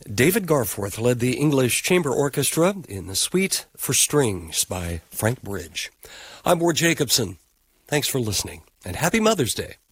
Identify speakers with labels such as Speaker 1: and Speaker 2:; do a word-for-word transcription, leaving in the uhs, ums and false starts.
Speaker 1: David Garforth led the English Chamber Orchestra in the Suite for Strings by Frank Bridge. I'm Ward Jacobson. Thanks for listening, and happy Mother's Day.